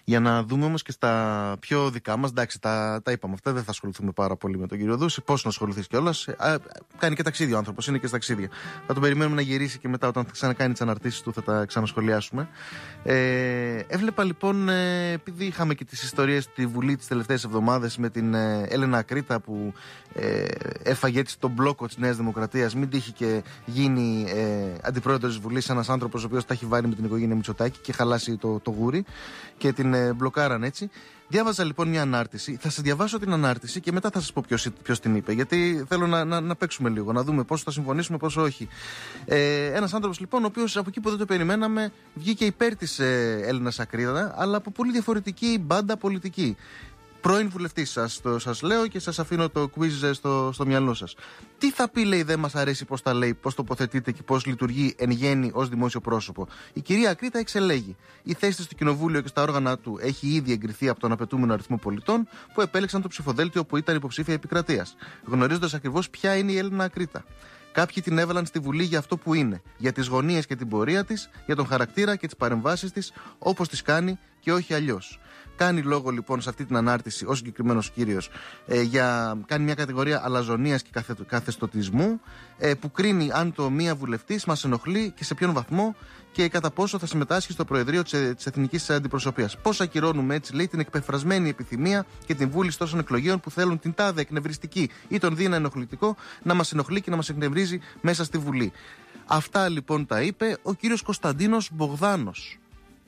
Για να δούμε όμως και στα πιο δικά μας, εντάξει, τα είπαμε αυτά, δεν θα ασχοληθούμε πάρα πολύ με τον κύριο Δούση. Πώς να ασχοληθείς κιόλας. Κάνει και ταξίδι ο άνθρωπος, είναι και στα ταξίδια. Θα τον περιμένουμε να γυρίσει και μετά, όταν θα ξανακάνει τις αναρτήσεις του, θα τα ξανασχολιάσουμε. Έβλεπα λοιπόν, επειδή είχαμε και τις ιστορίες στη Βουλή τις τελευταίες εβδομάδες με την Έλενα Ακρίτα που έφαγε έτσι τον μπλόκο της Νέας Δημοκρατίας, μην τύχει και γίνει αντιπρόεδρος της Βουλής ένας άνθρωπος ο οποίος τα έχει βάλει με την οικογένεια Μητσοτάκη και χαλάσει το γούρι και την μπλοκάραν έτσι. Διάβαζα λοιπόν μια ανάρτηση. Θα σας διαβάσω την ανάρτηση και μετά θα σας πω ποιος την είπε. Γιατί θέλω να παίξουμε λίγο, να δούμε πόσο θα συμφωνήσουμε, πόσο όχι. Ένας άνθρωπος λοιπόν, ο οποίος από εκεί που δεν το περιμέναμε, βγήκε υπέρ της Έλληνας Ακρίτα, αλλά από πολύ διαφορετική μπάντα πολιτική. Πρώην βουλευτής σας λέω και σας αφήνω το quiz στο μυαλό σας. Τι θα πει, λέει, δεν μας αρέσει πώς τα λέει, πώς τοποθετείται και πώς λειτουργεί εν γέννη ως δημόσιο πρόσωπο. Η κυρία Ακρίτα εξελέγει. Η θέση της στο κοινοβούλιο και στα όργανα του έχει ήδη εγκριθεί από τον απαιτούμενο αριθμό πολιτών που επέλεξαν το ψηφοδέλτιο που ήταν υποψήφια επικρατείας, γνωρίζοντας ακριβώς ποια είναι η Έλληνα Ακρίτα. Κάποιοι την έβαλαν στη Βουλή για αυτό που είναι, για τις γωνίες και την πορεία της, για τον χαρακτήρα και τις παρεμβάσεις της, όπως τις κάνει και όχι αλλιώς. Κάνει λόγο λοιπόν σε αυτή την ανάρτηση ο συγκεκριμένος κύριος, κάνει μια κατηγορία αλαζονίας και καθεστωτισμού, που κρίνει αν το μία βουλευτής μας ενοχλεί και σε ποιον βαθμό και κατά πόσο θα συμμετάσχει στο Προεδρείο της Εθνικής Αντιπροσωπείας. Πώς ακυρώνουμε έτσι, λέει, την εκπεφρασμένη επιθυμία και την βούληση τόσων εκλογέων που θέλουν την τάδε εκνευριστική ή τον δίνα ενοχλητικό να μας ενοχλεί και να μας εκνευρίζει μέσα στη Βουλή. Αυτά λοιπόν τα είπε ο κύριος Κωνσταντίνος Μπογδάνος.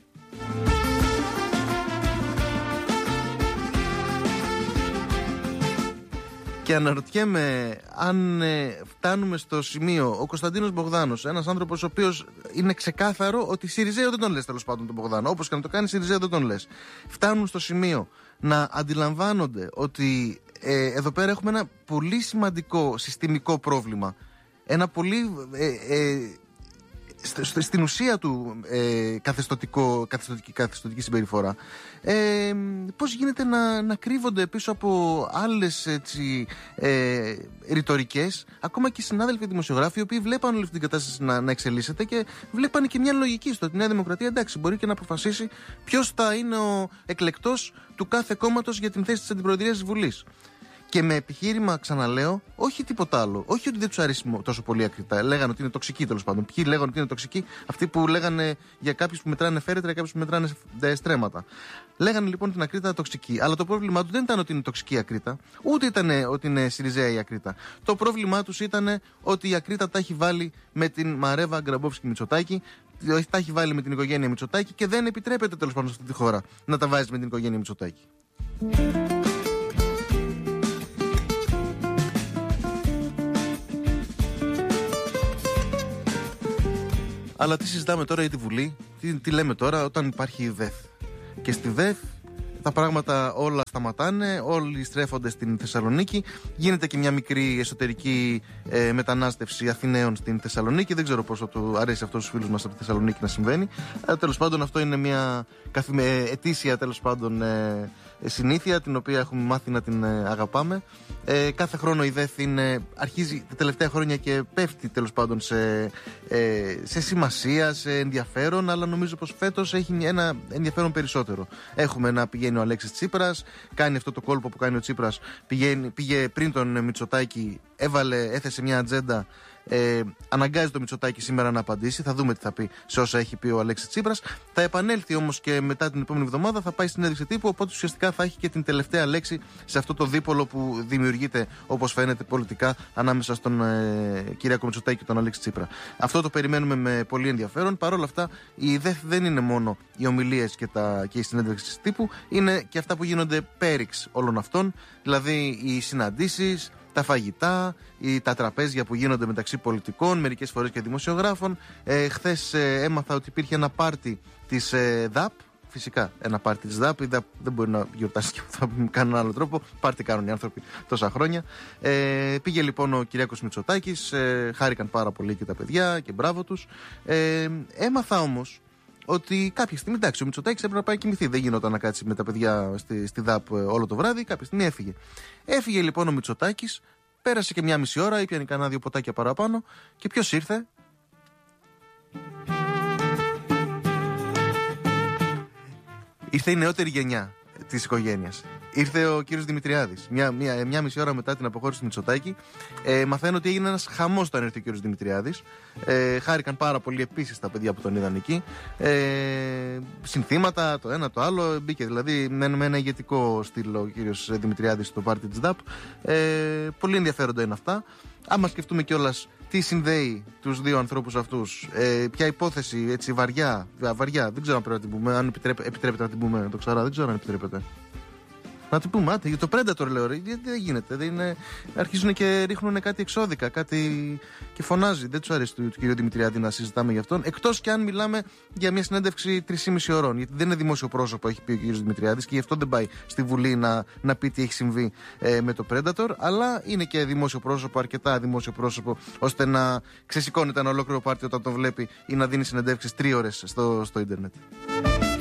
Και αναρωτιέμαι αν φτάνουμε στο σημείο, ο Κωνσταντίνος Μπογδάνος, ένας άνθρωπος ο οποίος είναι ξεκάθαρο ότι Σιριζέο δεν τον λες, τέλος πάντων, τον Μπογδάνο. Όπως και να το κάνει, Σιριζέο δεν τον λες. Φτάνουν στο σημείο να αντιλαμβάνονται ότι εδώ πέρα έχουμε ένα πολύ σημαντικό συστημικό πρόβλημα. Ένα πολύ στην ουσία του καθεστωτική συμπεριφορά. Πώς γίνεται να κρύβονται πίσω από άλλες ρητορικές, ακόμα και συνάδελφοι δημοσιογράφοι, οι οποίοι βλέπαν όλη αυτή την κατάσταση να εξελίσσεται και βλέπαν και μια λογική στο ότι η Νέα Δημοκρατία, εντάξει, μπορεί και να αποφασίσει ποιος θα είναι ο εκλεκτός του κάθε κόμματος για την θέση της αντιπροεδρίας της Βουλής. Και με επιχείρημα, ξαναλέω, όχι τίποτα άλλο. Όχι ότι δεν τους αρέσει τόσο πολύ Ακρίτα. Λέγανε ότι είναι τοξική, τέλος πάντων. Ποιοι λέγανε ότι είναι τοξική? Αυτοί που λέγανε για κάποιους που μετράνε φέρετρα, κάποιους που μετράνε στρέμματα. Λέγανε λοιπόν την Ακρίτα τοξική. Αλλά το πρόβλημά του δεν ήταν ότι είναι τοξική η Ακρίτα, ούτε ήταν ότι είναι Σιριζέα η Ακρίτα. Το πρόβλημά τους ήταν ότι η Ακρίτα τα έχει βάλει με την Μαρέβα Γκραμπόφσκι Μητσοτάκη, τα έχει βάλει με την οικογένεια Μητσοτάκη και δεν επιτρέπεται τέλος πάντων σε αυτή τη χώρα να τα βάζει με την οικογένεια Μητσοτάκη. Αλλά τι συζητάμε τώρα για τη Βουλή, τι λέμε τώρα όταν υπάρχει η ΔΕΘ. Και στη ΔΕΘ τα πράγματα όλα σταματάνε, όλοι στρέφονται στην Θεσσαλονίκη. Γίνεται και μια μικρή εσωτερική μετανάστευση Αθηναίων στην Θεσσαλονίκη. Δεν ξέρω πόσο του αρέσει αυτό στους φίλους μας από τη Θεσσαλονίκη να συμβαίνει. Τέλος πάντων, αυτό είναι μια ετήσια τέλος πάντων συνήθεια, την οποία έχουμε μάθει να την αγαπάμε. Κάθε χρόνο η ΔΕΘ αρχίζει τα τελευταία χρόνια και πέφτει τέλος πάντων σε σημασία, σε ενδιαφέρον, αλλά νομίζω πως φέτος έχει ένα ενδιαφέρον περισσότερο. Έχουμε να πηγαίνει ο Αλέξης Τσίπρας, κάνει αυτό το κόλπο που κάνει ο Τσίπρας, πήγε πριν τον Μητσοτάκη, έθεσε μια ατζέντα. Αναγκάζει το Μητσοτάκη σήμερα να απαντήσει. Θα δούμε τι θα πει σε όσα έχει πει ο Αλέξης Τσίπρας. Θα επανέλθει όμως και μετά την επόμενη εβδομάδα, θα πάει στην συνέντευξη τύπου. Οπότε ουσιαστικά θα έχει και την τελευταία λέξη σε αυτό το δίπολο που δημιουργείται, όπως φαίνεται, πολιτικά ανάμεσα στον Κυριάκο Μητσοτάκη και τον Αλέξη Τσίπρα. Αυτό το περιμένουμε με πολύ ενδιαφέρον. Παρ' όλα αυτά, η ΔΕΘ δεν είναι μόνο οι ομιλίες και η συνέντευξη τύπου, είναι και αυτά που γίνονται πέριξ όλων αυτών. Δηλαδή οι συναντήσεις, τα φαγητά, τα τραπέζια που γίνονται μεταξύ πολιτικών, μερικές φορές και δημοσιογράφων. Χθες έμαθα ότι υπήρχε ένα πάρτι της ΔΑΠ. Φυσικά ένα πάρτι της ΔΑΠ. Η ΔΑΠ δεν μπορεί να γιορτάσει και με κανέναν άλλο τρόπο. Πάρτι κάνουν οι άνθρωποι τόσα χρόνια. Πήγε λοιπόν ο Κυριάκος Μητσοτάκης. Χάρηκαν πάρα πολύ και τα παιδιά και μπράβο τους. Έμαθα όμως ότι κάποια στιγμή, εντάξει, ο Μητσοτάκης έπρεπε να πάει κοιμηθεί. Δεν γινόταν να κάτσει με τα παιδιά στη ΔΑΠ όλο το βράδυ. Κάποια στιγμή έφυγε. Έφυγε λοιπόν ο Μητσοτάκης, πέρασε και μια μισή ώρα, ήπιανε κανένα 2 ποτάκια παραπάνω. Και ποιος ήρθε? Ήρθε η νεότερη γενιά της οικογένειας. Ήρθε ο κύριος Δημητριάδης. Μια μισή ώρα μετά την αποχώρηση του Μητσοτάκη. Μαθαίνω ότι έγινε ένας χαμός όταν ήρθε ο κύριος Δημητριάδης. Χάρηκαν πάρα πολύ επίσης τα παιδιά που τον είδαν εκεί. Συνθήματα, το ένα το άλλο. Μπήκε δηλαδή με ένα ηγετικό στυλ ο κύριος Δημητριάδης στο πάρτι της ΔΑΠ. Πολύ ενδιαφέροντα είναι αυτά. Άμα σκεφτούμε κιόλας τι συνδέει τους δύο ανθρώπους αυτούς, ποια υπόθεση έτσι βαριά, δεν ξέρω αν πρέπει να την πούμε, αν επιτρέπεται να την πούμε, το ξέρω, δεν ξέρω αν επιτρέπεται. Να την πούμε, για το Predator λέω, γιατί δεν γίνεται, αρχίζουν και ρίχνουν κάτι εξώδικα, κάτι και φωνάζει, δεν τους αρέσει του κ. Δημητριάδη να συζητάμε γι' αυτόν, εκτός και αν μιλάμε για μια συνέντευξη 3,5 ώρων, γιατί δεν είναι δημόσιο πρόσωπο, έχει πει ο κ. Δημητριάδης και γι' αυτό δεν πάει στη Βουλή να πει τι έχει συμβεί με το Predator, αλλά είναι και δημόσιο πρόσωπο, αρκετά δημόσιο πρόσωπο, ώστε να ξεσηκώνεται ένα ολόκληρο πάρτι όταν το βλέπει ή να δίνει συνεντεύξεις 3 ώρες στο ίντερνετ.